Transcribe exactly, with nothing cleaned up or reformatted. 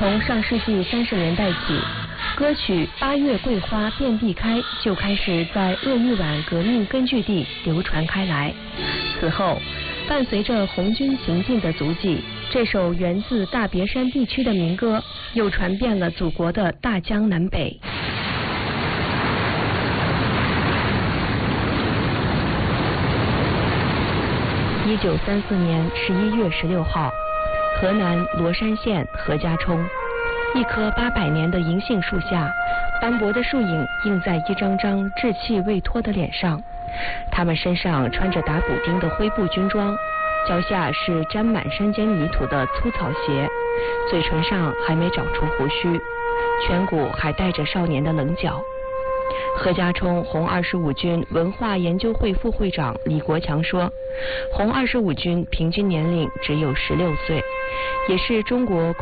从上世纪三十年代起，歌曲《八月桂花遍地开》就开始在鄂豫皖革命根据地流传开来。此后，伴随着红军行进的足迹，这首源自大别山地区的民歌又传遍了祖国的大江南北。一九三四年十一月十六号，河南罗山县何家冲，一棵八百年的银杏树下，斑驳的树影映在一张张稚气未脱的脸上。他们身上穿着打补丁的灰布军装，脚下是沾满山间泥土的粗草鞋，嘴唇上还没长出胡须，颧骨还带着少年的棱角。何家冲红二十五军文化研究会副会长李国强说，红二十五军平均年龄只有十六岁，也是中国